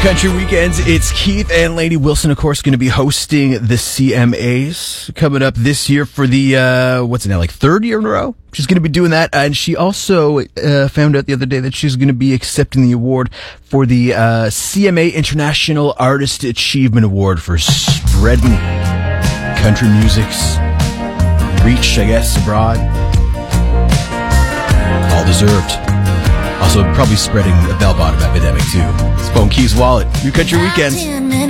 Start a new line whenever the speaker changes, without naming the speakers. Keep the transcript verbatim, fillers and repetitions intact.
Country Weekends. It's Keith and Lady Wilson, of course, going to be hosting the C M As coming up this year for the, uh, what's it now, like third year in a row? She's going to be doing that. And she also uh, found out the other day that she's going to be accepting the award for the uh, C M A International Artist Achievement Award for spreading country music's reach, I guess, abroad. All deserved. Also, probably spreading a bell-bottom epidemic, too. It's Bone Keys Wallet. New Country Weekends.